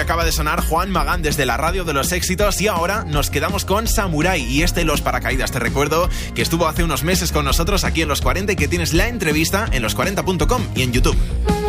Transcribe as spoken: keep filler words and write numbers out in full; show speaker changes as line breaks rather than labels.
acaba de sonar Juan Magán desde la radio de los éxitos y ahora nos quedamos con Samurai y este Los Paracaídas. Te recuerdo que estuvo hace unos meses con nosotros aquí en Los cuarenta y que tienes la entrevista en los cuarenta punto com y en YouTube.